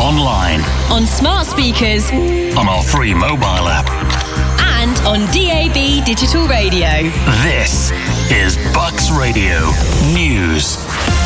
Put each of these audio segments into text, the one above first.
online, on smart speakers, on our free mobile app, and on DAB digital radio. This is Bucks Radio News.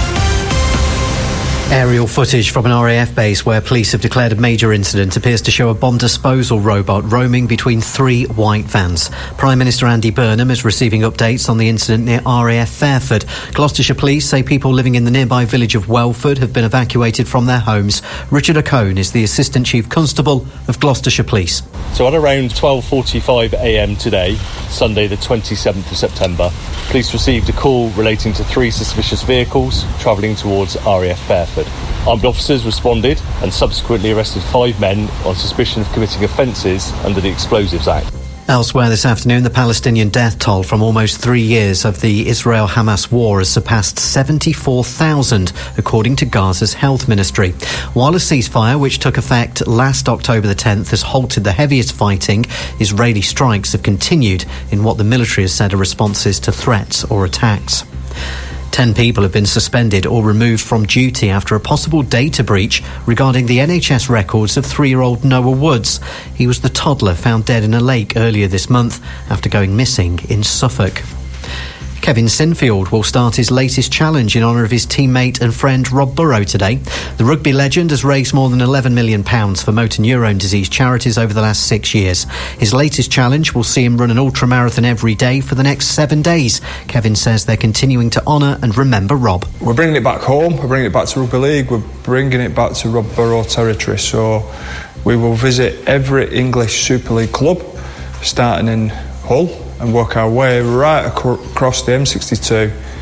Aerial footage from an RAF base where police have declared a major incident appears to show a bomb disposal robot roaming between three white vans. Prime Minister Andy Burnham is receiving updates on the incident near RAF Fairford. Gloucestershire Police say people living in the nearby village of Welford have been evacuated from their homes. Richard O'Cone is the Assistant Chief Constable of Gloucestershire Police. So at around 12:45am today, Sunday the 27th of September, police received a call relating to three suspicious vehicles travelling towards RAF Fairford. Armed officers responded and subsequently arrested 5 men on suspicion of committing offences under the Explosives Act. Elsewhere this afternoon, the Palestinian death toll from almost 3 years of the Israel-Hamas war has surpassed 74,000, according to Gaza's health ministry. While a ceasefire, which took effect last October the 10th, has halted the heaviest fighting, Israeli strikes have continued in what the military has said are responses to threats or attacks. 10 people have been suspended or removed from duty after a possible data breach regarding the NHS records of 3-year-old Noah Woods. He was the toddler found dead in a lake earlier this month after going missing in Suffolk. Kevin Sinfield will start his latest challenge in honour of his teammate and friend Rob Burrow today. The rugby legend has raised more than £11 million for motor neurone disease charities over the last 6 years. His latest challenge will see him run an ultramarathon every day for the next 7 days. Kevin says they're continuing to honour and remember Rob. We're bringing it back home, we're bringing it back to Rugby League, we're bringing it back to Rob Burrow territory. So we will visit every English Super League club, starting in Hull, and work our way right across the M62